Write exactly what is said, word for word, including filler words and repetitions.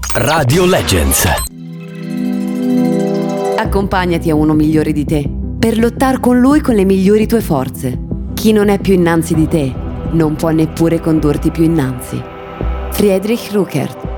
Radio Legends. Accompagnati a uno migliore di te, per lottare con lui con le migliori tue forze. Chi non è più innanzi di te, non può neppure condurti più innanzi. Friedrich Ruckert.